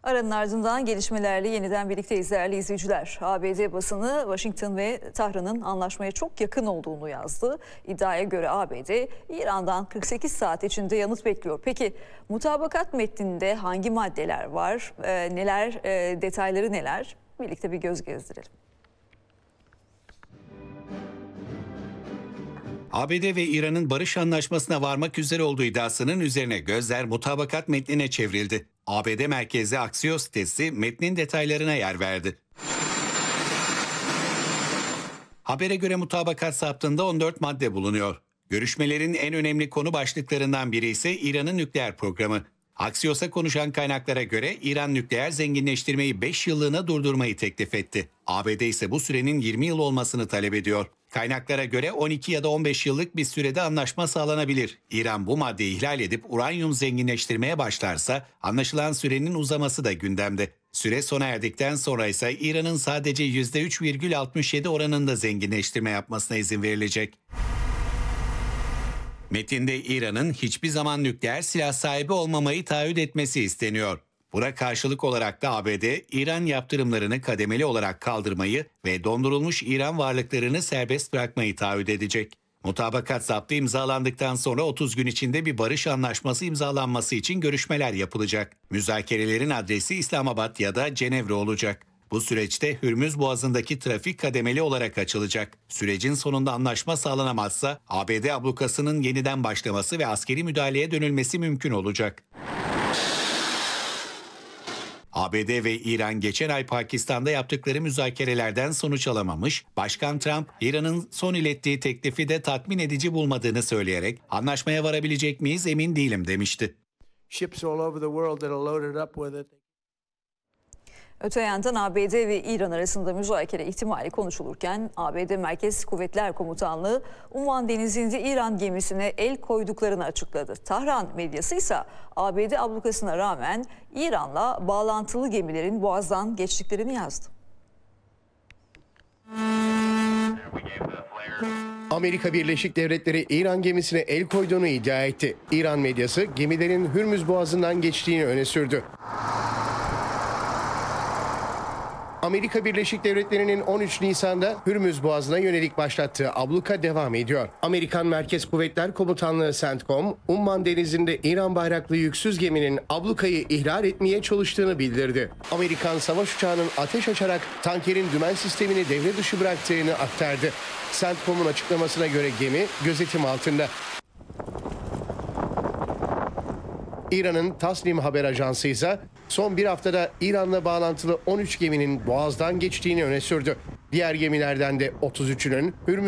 Aranın ardından gelişmelerle yeniden birlikteyiz değerli izleyiciler. ABD basını Washington ve Tahran'ın anlaşmaya çok yakın olduğunu yazdı. İddiaya göre ABD İran'dan 48 saat içinde yanıt bekliyor. Peki mutabakat metninde hangi maddeler var, detayları neler? Birlikte bir göz gezdirelim. ABD ve İran'ın barış anlaşmasına varmak üzere olduğu iddiasının üzerine gözler mutabakat metnine çevrildi. ABD merkezli Axios sitesi metnin detaylarına yer verdi. Habere göre mutabakat saptığında 14 madde bulunuyor. Görüşmelerin en önemli konu başlıklarından biri ise İran'ın nükleer programı. Axios'a konuşan kaynaklara göre İran nükleer zenginleştirmeyi 5 yıllığına durdurmayı teklif etti. ABD ise bu sürenin 20 yıl olmasını talep ediyor. Kaynaklara göre 12 ya da 15 yıllık bir sürede anlaşma sağlanabilir. İran bu maddeyi ihlal edip uranyum zenginleştirmeye başlarsa anlaşılan sürenin uzaması da gündemde. Süre sona erdikten sonra ise İran'ın sadece %3,67 oranında zenginleştirme yapmasına izin verilecek. Metinde İran'ın hiçbir zaman nükleer silah sahibi olmamayı taahhüt etmesi isteniyor. Buna karşılık olarak da ABD, İran yaptırımlarını kademeli olarak kaldırmayı ve dondurulmuş İran varlıklarını serbest bırakmayı taahhüt edecek. Mutabakat zaptı imzalandıktan sonra 30 gün içinde bir barış anlaşması imzalanması için görüşmeler yapılacak. Müzakerelerin adresi İslamabad ya da Cenevre olacak. Bu süreçte Hürmüz Boğazı'ndaki trafik kademeli olarak açılacak. Sürecin sonunda anlaşma sağlanamazsa ABD ablukasının yeniden başlaması ve askeri müdahaleye dönülmesi mümkün olacak. ABD ve İran geçen ay Pakistan'da yaptıkları müzakerelerden sonuç alamamış, Başkan Trump, İran'ın son ilettiği teklifi de tatmin edici bulmadığını söyleyerek anlaşmaya varabilecek miyiz emin değilim demişti. Öte yandan ABD ve İran arasında müzakere ihtimali konuşulurken ABD Merkez Kuvvetler Komutanlığı Umman Denizi'nde İran gemisine el koyduklarını açıkladı. Tahran medyası ise ABD ablukasına rağmen İran'la bağlantılı gemilerin boğazdan geçtiklerini yazdı. Amerika Birleşik Devletleri İran gemisine el koyduğunu iddia etti. İran medyası gemilerin Hürmüz Boğazı'ndan geçtiğini öne sürdü. Amerika Birleşik Devletleri'nin 13 Nisan'da Hürmüz Boğazı'na yönelik başlattığı abluka devam ediyor. Amerikan Merkez Kuvvetler Komutanlığı CENTCOM, Umman Denizi'nde İran bayraklı yüksüz geminin ablukayı ihlal etmeye çalıştığını bildirdi. Amerikan savaş uçağının ateş açarak tankerin dümen sistemini devre dışı bıraktığını aktardı. CENTCOM'un açıklamasına göre gemi gözetim altında. İran'ın Tasnim haber ajansı ise son bir haftada İran'la bağlantılı 13 geminin boğazdan geçtiğini öne sürdü. Diğer gemilerden de 33'ünün Hürmüz